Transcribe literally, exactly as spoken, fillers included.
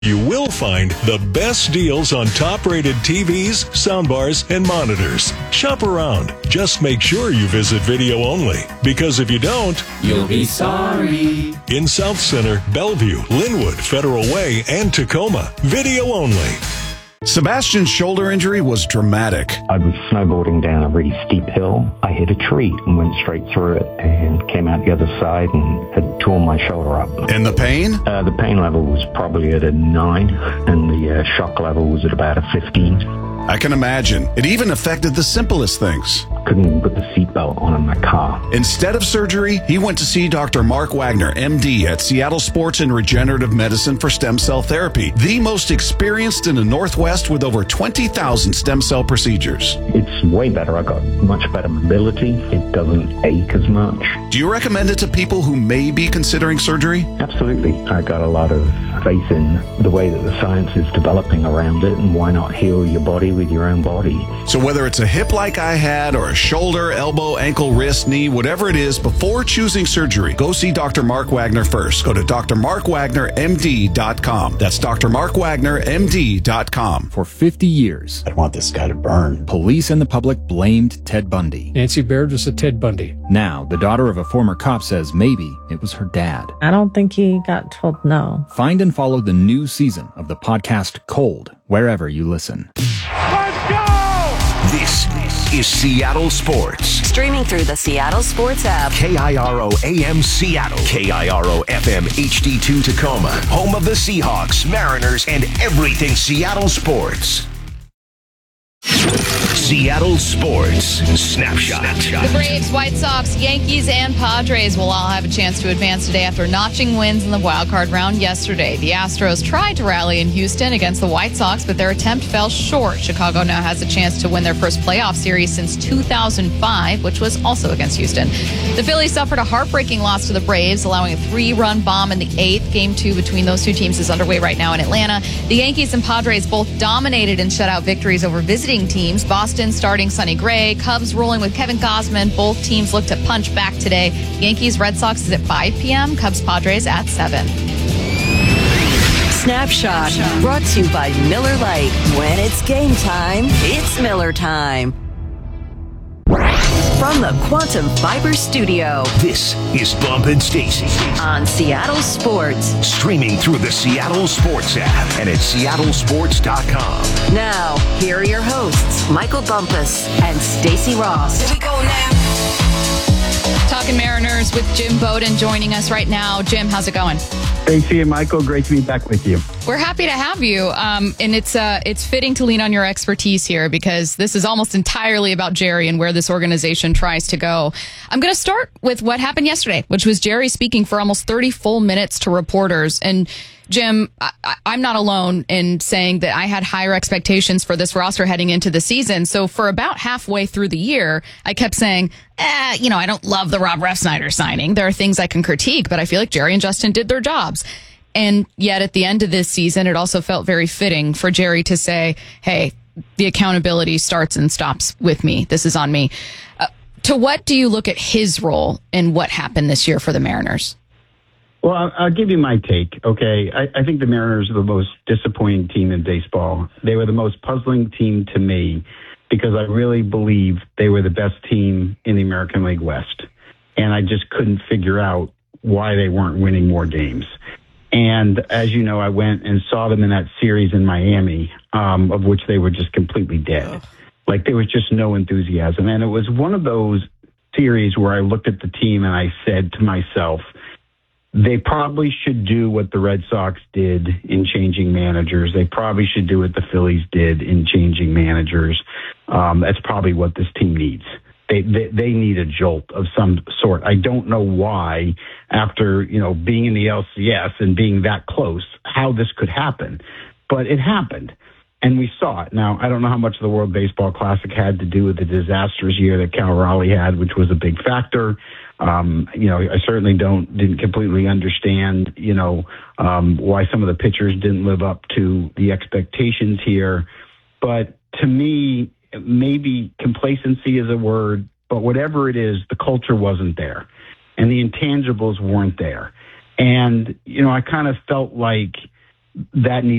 You will find the best deals on top-rated T Vs, soundbars, and monitors. Shop around. Just make sure you visit Video Only, because if you don't, you'll be sorry. In South Center, Bellevue, Linwood, Federal Way, and Tacoma, Video Only. Sebastian's shoulder injury was dramatic. I was snowboarding down a really steep hill. I hit a tree and went straight through it and came out the other side and had torn my shoulder up. And the pain? Uh, the pain level was probably at a nine, and the uh, shock level was at about a fifteen. I can imagine. It even affected the simplest things. Couldn't even put the seatbelt on in my car. Instead of surgery, he went to see Doctor Mark Wagner, M D, at Seattle Sports and Regenerative Medicine for Stem Cell Therapy, the most experienced in the Northwest with over twenty thousand stem cell procedures. It's way better. I got much better mobility. It doesn't ache as much. Do you recommend it to people who may be considering surgery? Absolutely. I got a lot of faith in the way that the science is developing around it, and why not heal your body with your own body. So whether it's a hip like I had or a shoulder, elbow, ankle, wrist, knee, whatever it is, before choosing surgery, go see Doctor Mark Wagner first. Go to D R Mark Wagner M D dot com. That's D R Mark Wagner M D dot com. For fifty years, I want this guy to burn. Police and the public blamed Ted Bundy. Nancy Baird was a Ted Bundy. Now, the daughter of a former cop says maybe it was her dad. I don't think he got told no. Find and follow the new season of the podcast Cold, wherever you listen. Let's go! This is Seattle Sports. Streaming through the Seattle Sports app. K I R O A M Seattle. K I R O F M H D two Tacoma. Home of the Seahawks, Mariners, and everything Seattle sports. Seattle Sports Snapshot. The Braves, White Sox, Yankees, and Padres will all have a chance to advance today after notching wins in the wildcard round yesterday. The Astros tried to rally in Houston against the White Sox, but their attempt fell short. Chicago now has a chance to win their first playoff series since two thousand five, which was also against Houston. The Phillies suffered a heartbreaking loss to the Braves, allowing a three-run bomb in the eighth. Game two between those two teams is underway right now in Atlanta. The Yankees and Padres both dominated in shutout victories over visiting teams. Boston starting Sonny Gray, Cubs rolling with Kevin Gausman. Both teams look to punch back today. Yankees, Red Sox is at five p.m., Cubs, Padres at seven. Snapshot, brought to you by Miller Lite. When it's game time, it's Miller time. From the Quantum Fiber Studio, this is Bump and Stacy on Seattle Sports. Streaming through the Seattle Sports app and at seattle sports dot com. Now, here are your hosts, Michael Bumpus and Stacy Ross. Here we go now. Talking Mariners with Jim Bowden joining us right now. Jim, how's it going? Stacy and Michael, great to be back with you. We're happy to have you, um, and it's uh, it's fitting to lean on your expertise here because this is almost entirely about Jerry and where this organization tries to go. I'm going to start with what happened yesterday, which was Jerry speaking for almost thirty full minutes to reporters. And Jim, I, I'm not alone in saying that I had higher expectations for this roster heading into the season. So for about halfway through the year, I kept saying, eh, you know, I don't love the Rob Refsnyder signing. There are things I can critique, but I feel like Jerry and Justin did their jobs. And yet at the end of this season, it also felt very fitting for Jerry to say, hey, the accountability starts and stops with me. This is on me. Uh, to what do you look at his role in what happened this year for the Mariners? Well, I'll, I'll give you my take, okay? I, I think the Mariners are the most disappointing team in baseball. They were the most puzzling team to me because I really believe they were the best team in the American League West. And I just couldn't figure out why they weren't winning more games. And as you know, I went and saw them in that series in Miami, um, of which they were just completely dead. Ugh. Like there was just no enthusiasm. And it was one of those series where I looked at the team and I said to myself, they probably should do what the Red Sox did in changing managers. They probably should do what the Phillies did in changing managers. Um, that's probably what this team needs. They, they they need a jolt of some sort. I don't know why, after, you know, being in the L C S and being that close, how this could happen. But it happened, and we saw it. Now, I don't know how much the World Baseball Classic had to do with the disastrous year that Cal Raleigh had, which was a big factor. Um, you know, I certainly don't didn't completely understand, you know, um, why some of the pitchers didn't live up to the expectations here. But to me, maybe complacency is a word, but whatever it is, the culture wasn't there and the intangibles weren't there. And, you know, I kind of felt like that needs